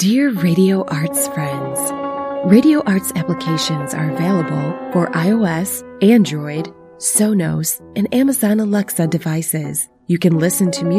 Dear Radio Arts friends, Radio Arts applications are available for iOS, Android, Sonos, and Amazon Alexa devices. You can listen to music